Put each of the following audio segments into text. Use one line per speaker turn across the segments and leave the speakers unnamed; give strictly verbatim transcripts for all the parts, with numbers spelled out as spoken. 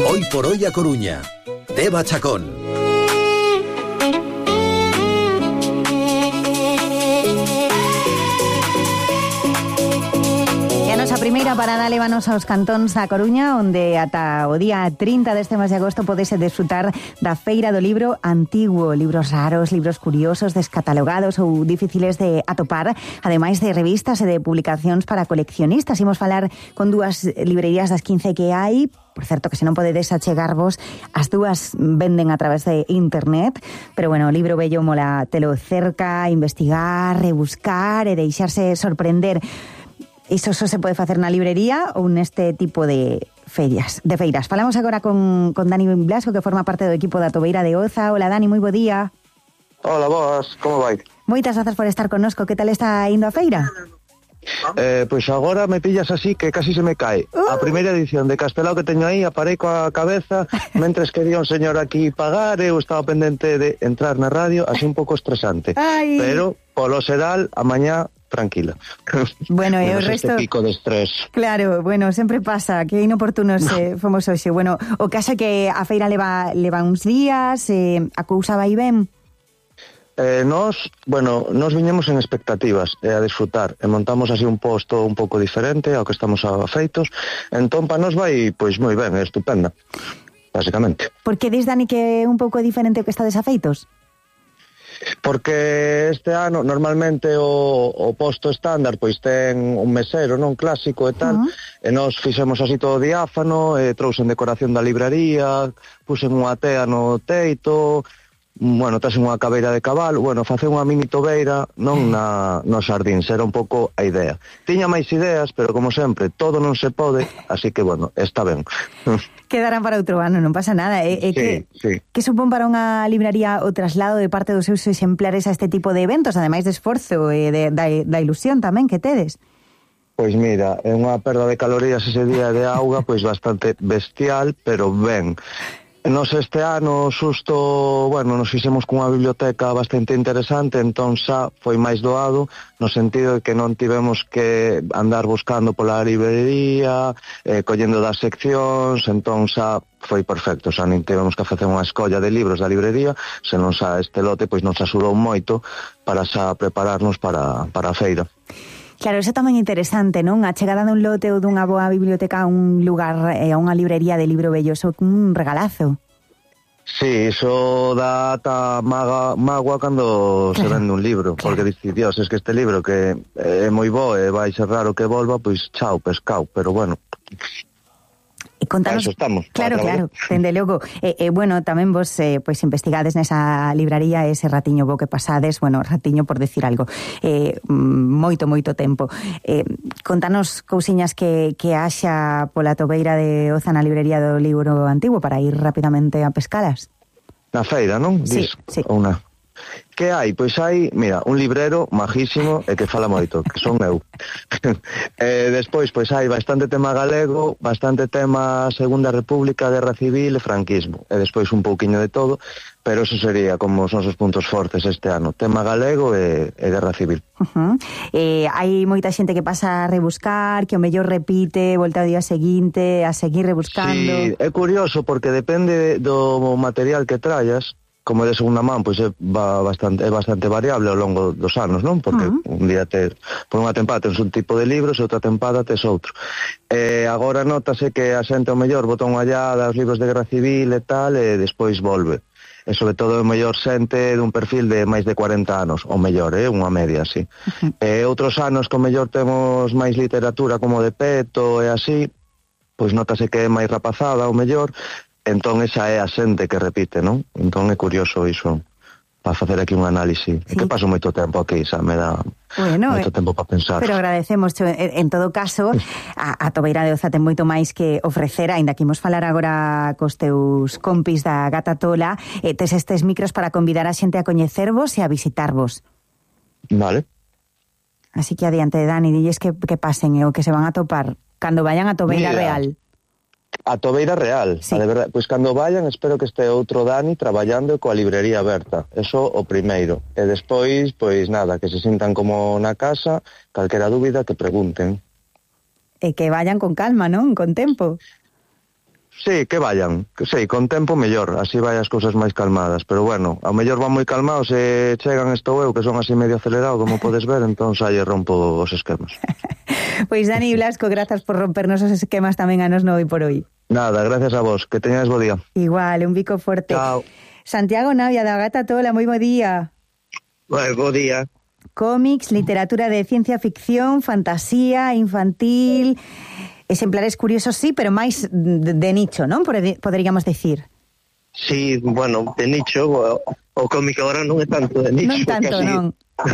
Hoy por hoy a Coruña. Teba Chacón.
A primeira parada lévanos aos cantóns da Coruña, onde ata o día trinta deste mes de agosto podese desfrutar da Feira do Libro Antiguo. Libros raros, libros curiosos, descatalogados ou difíciles de atopar, ademais de revistas e de publicacións para coleccionistas. Imos falar con dúas librerías das quince que hai. Por certo, que se non podedes achegarvos, as dúas venden a través de internet, pero bueno, o libro bello mola telo cerca, investigar, rebuscar e deixarse sorprender. Iso só se pode facer na librería ou neste tipo de feiras, de feiras. Falamos agora con, con Dani Blasco, que forma parte do equipo da Tobeira de Oza. Hola, Dani, moi bo día.
Hola, boas, como vai?
Moitas grazas por estar connosco. Que tal está indo a feira?
Eh, pois agora me pillas así que casi se me cae. Uh. A primeira edición de Castelao que teño aí, aparei coa cabeza, mentres quería un señor aquí pagar, eu estaba pendente de entrar na radio, así un pouco estresante. Ay. Pero, polo xeral, a mañá tranquila.
Bueno, e o resto...
Este pico de estrés.
Claro, bueno, sempre pasa, que inoportunos eh, fomos hoxe. Bueno, o caso é que a feira leva, leva uns días, eh, a cousa vai ben?
Eh, nos, bueno, nos viñemos en expectativas e a disfrutar, e montamos así un posto un pouco diferente ao que estamos afeitos, entón pa nos vai, pois moi ben, é estupenda, basicamente.
Por que dis, Dani, que é un pouco diferente o que estades afeitos?
Porque este ano normalmente o, o posto estándar pois ten un mesero non clásico e tal, uh-huh. e nos fixemos así todo diáfano, e trouxen decoración da libraría, puxen unha tea no teito, bueno, traxen unha cabeira de cabalo, bueno, facer unha mini tobeira non na, no xardín, era un pouco a idea. Tiña máis ideas, pero como sempre, todo non se pode, así que, bueno, está ben.
Quedarán para outro ano, non pasa nada. É, é
sí,
que,
sí.
que supón para unha libraría o traslado de parte dos seus exemplares a este tipo de eventos, ademais de esforzo e de, da, da ilusión tamén que tedes?
Pois mira, é unha perda de calorías ese día de auga, pois bastante bestial, pero ben. Nos este ano, susto, bueno, nos fixemos cunha biblioteca bastante interesante, entón xa foi máis doado, no sentido de que non tivemos que andar buscando pola librería, eh, collendo das seccións, entón xa foi perfecto, xa non tivemos que facer unha escolla de libros da librería, senón xa este lote pois nos axudou moito para xa prepararnos para, para a feira.
Claro, eso tamén é interesante, non? A chegada dun lote ou dunha boa biblioteca a un lugar, eh, a unha librería de libro bello, eso é un regalazo.
Sí, iso dá ata maga, magua cando claro. Se vende un libro, claro. Porque dice, Dios, es que este libro que é moi bo e vai ser raro que volva, pois chao, pescao, pero bueno...
E contanos,
eso estamos.
Claro, claro, dende logo. E, eh, bueno, tamén vos eh, pois investigades nesa libraría ese ratiño bo que pasades, bueno, ratiño por decir algo, eh, moito, moito tempo. Eh, contanos cousiñas que, que haxa pola Tobeira de Oza na librería do Libro Antigo para ir rapidamente a pescalas.
Na feira, non?
Sí,
Dis,
sí.
Ou na... Que hai? Pois hai, mira, un librero majísimo e que fala moito, que son eu. E despois, pois hai bastante tema galego, bastante tema Segunda República, Guerra Civil e franquismo. E despois un pouquiño de todo, pero eso sería como os nosos puntos fortes este ano. Tema galego e, e Guerra Civil.
Uh-huh. Eh, hai moita xente que pasa a rebuscar, que o mellor repite, volta ao día seguinte, a seguir rebuscando.
Sí, é curioso porque depende do material que traias. Como de segunda man, pois é bastante, é bastante variable ao longo dos anos, non? Porque uh-huh. un día te, por unha tempada tens un tipo de libros e outra tempada tes outro. E agora notase que a xente ao mellor bota unha ollada aos libros de Guerra Civil e tal, e despois volve. E sobre todo o mellor xente dun perfil de máis de cuarenta anos, o mellor, é eh? unha media así. Uh-huh. E outros anos que o mellor temos máis literatura como de Peto e así, pois notase que é máis rapazada o mellor. Entón esa é a xente que repite, non? Entón é curioso iso, para facer aquí un análise. Sí. É que paso moito tempo aquí, xa me dá bueno, moito eh, tempo para pensar.
Pero agradecemos, en todo caso, a, a Tobeira de Oza ten moito máis que ofrecer, aínda que imos falar agora cos teus compis da Gata Tola, eh, tes estes micros para convidar a xente a coñecervos e a visitarvos.
Vale.
Así que adiante, Dani, dilles que, que pasen e o que se van a topar cando vayan a Tobeira
Mira.
Real.
A Tobeira Real,
sí.
A de verdade, pois cando vayan espero que este outro Dani traballando coa librería aberta, eso o primeiro, e despois, pois nada, que se sintan como na casa, calquera dúbida que pregunten.
E que vayan con calma, non? Con tempo.
Sí, que vayan, que sí, con tempo mellor, así vai as cousas máis calmadas, pero bueno, ao mellor van moi calmados e chegan estou eu, que son así medio acelerado, como podes ver, entón xa lle rompo os esquemas.
Pois Dani Blasco, grazas por rompernos os esquemas tamén a nos no Hoy por Hoy.
Nada, gracias a vos, que teñades bo día.
Igual, un bico forte.
Chao.
Santiago Navia, da Gata Tola, moi bo día.
Bueno, bo día.
Cómics, literatura de ciencia ficción, fantasía, infantil... Exemplares curiosos, sí, pero máis de, de nicho, non? Poderíamos decir.
Sí, bueno, de nicho, o, o cómico agora non é tanto de nicho.
Non tanto,
casi,
non.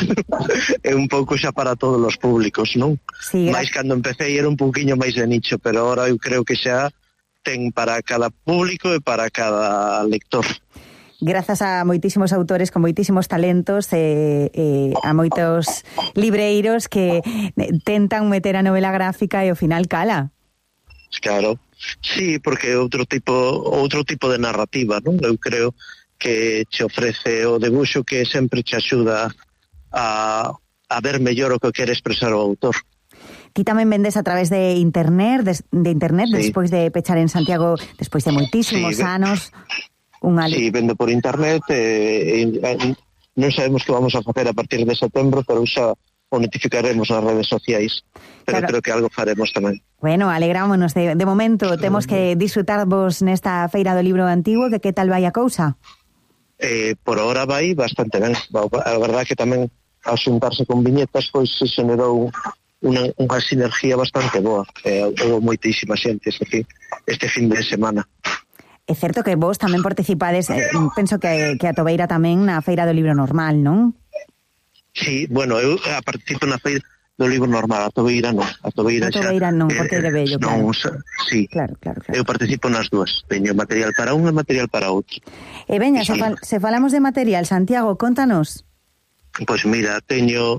É un pouco xa para todos os públicos, non?
Sí,
máis cando empecé era un pouquiño máis de nicho, pero agora eu creo que xa ten para cada público e para cada lector.
Grazas a moitísimos autores con moitísimos talentos e eh, eh, a moitos libreiros que tentan meter a novela gráfica e ao final cala.
Claro, sí, porque é outro tipo outro tipo de narrativa, non? Eu creo que che ofrece o debuxo que sempre che axuda a, a ver mellor o que quere expresar o autor.
Ti tamén vendes a través de internet, de, de internet sí. Despois de pechar en Santiago, despois de moitísimos sí, anos... Unha...
Sí, vendo por internet e, e, e non sabemos que vamos a facer a partir de setembro, pero xa o notificaremos nas redes sociais, pero claro, creo que algo faremos tamén.
Bueno, alegrámonos de, de momento, temos que disfrutar vos nesta feira do libro antigo, que que tal vai a cousa?
Eh, por ahora vai bastante ben, a verdad que tamén ao xuntarse con viñetas pois se xenerou unha, unha sinergia bastante boa, eh, houve moitísima xente este, este fin de semana.
É certo que vos tamén participades, eh, penso que, que a Tobeira tamén na Feira do Libro Normal, non?
Sí, bueno, eu participo na Feira do Libro Normal, a Tobeira non. A Tobeira,
a Tobeira
xa,
non, porque é de bello,
non,
claro.
Sí,
claro, claro, claro.
Eu participo nas dúas, teño material para un e material para outro.
E veña, se, fal, se falamos de material, Santiago, contanos.
Pois mira, teño...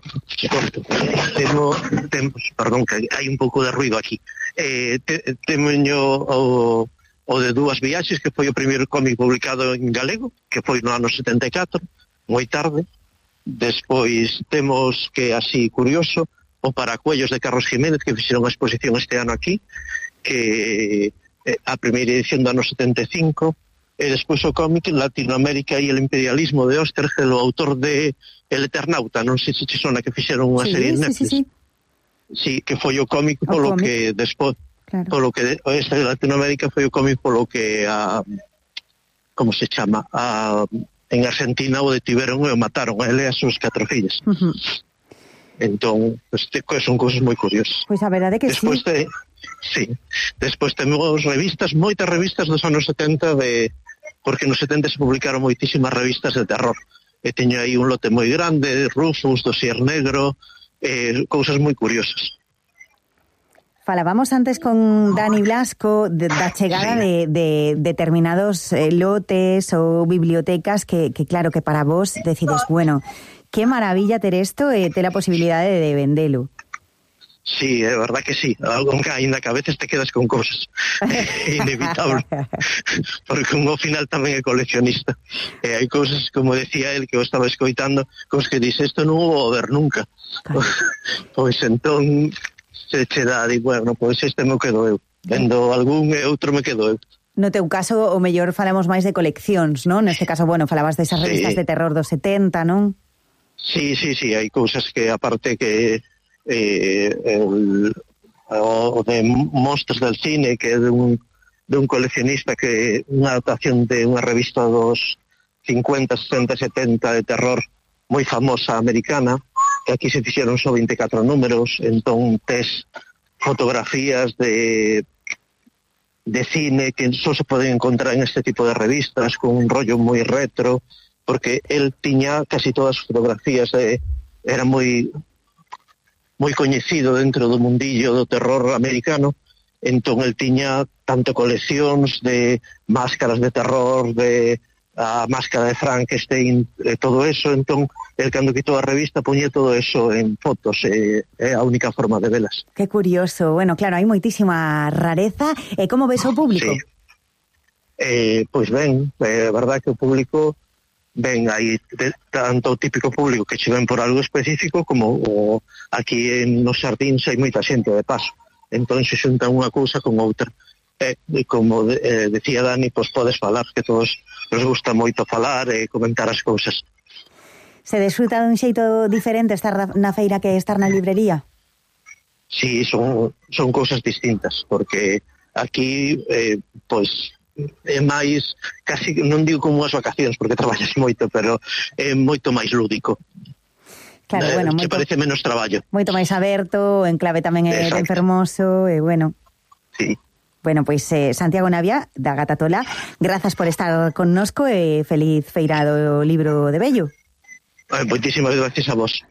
Temo, tem, perdón, que hai un pouco de ruido aquí. Eh, te, teño o... o de Dúas Viaxes, que foi o primeiro cómic publicado en galego, que foi no ano setenta e catro, moi tarde. Despois temos, que así curioso, o Paracuellos de Carlos Jiménez, que fixeron a exposición este ano aquí, que a primeira edición do ano setenta e cinco, e despois o cómic Latinoamérica e el imperialismo de Oesterheld, o autor de El Eternauta, non sei se te sona, que fixeron unha
sí,
serie en Netflix.
Sí, sí, sí.
Sí, que foi o cómic polo cómic. que despois... Claro. Polo que esta de Latinoamérica foi o cómic polo que a como se chama a, en Argentina o detiveron e o mataron a ele e as súas catro fillas. Uh-huh. Entón, pues, son cousas moi curiosas.
Pois pues a verdade que
despois
sí.
De, sí. Despois temos revistas, moitas revistas dos anos setenta de porque nos setenta se publicaron moitísimas revistas de terror. E teño aí un lote moi grande, Rufus, Dosier Negro, eh, cousas moi curiosas.
Falábamos antes con Dani Blasco de, da chegada de, de determinados eh, lotes ou bibliotecas que, que claro que para vos decides, bueno, que maravilla ter isto e ter a posibilidade de, de vendelo.
Sí, é verdad que sí, algo que ainda que a veces te quedas con cosas, é inevitable, porque un ao final tamén é coleccionista, e hai cousas, como decía el, que eu estaba escoitando, cousas que dice, isto non vou ver nunca, pois entón... se che dá, di, bueno, pois este me quedo eu. Vendo algún e outro me quedo eu.
No teu caso, o mellor falamos máis de coleccións, non? Neste caso, bueno, falabas desas revistas sí. de terror dos setenta, non?
Sí, sí, sí, hai cousas que, aparte que eh, el, o de Monstros del Cine, que é de un, de un coleccionista que unha adaptación de unha revista dos cincuenta, sesenta, setenta de terror moi famosa americana, que aquí se fixeron só vinte e catro números, entón tes fotografías de de cine que só se poden encontrar en este tipo de revistas, con un rollo moi retro, porque el tiña casi todas as fotografías, eh, era moi moi coñecido dentro do mundillo do terror americano, entón el tiña tanto coleccións de máscaras de terror, de a máscara de Frankenstein, eh, todo eso, entón, el cando quitou a revista poñía todo eso en fotos, é eh, a única forma de velas.
Que curioso, bueno, claro, hai moitísima rareza, e como ves o público?
Sí. Eh, pois ben, é eh, verdad que o público ben, hai de, tanto o típico público que che ven por algo específico, como o, aquí en nos xardíns hai moita xente de paso, entón se xunta unha cousa con outra. eh, como de, eh, decía Dani, pois podes falar, que todos nos gusta moito falar e comentar as cousas.
Se desfruta dun xeito diferente estar na feira que estar na librería?
Sí, son, son cousas distintas, porque aquí, eh, pois, é máis, casi, non digo como as vacacións, porque traballas moito, pero é moito máis lúdico.
Claro,
eh,
bueno,
moito,
moito,
parece menos traballo.
Moito máis aberto, en clave tamén é de fermoso, e bueno.
Sí.
Bueno, pois eh, Santiago Navia, da Gata Tola, grazas por estar connosco e feliz feira do libro de Bello.
Eh, moitísimas gracias a vos.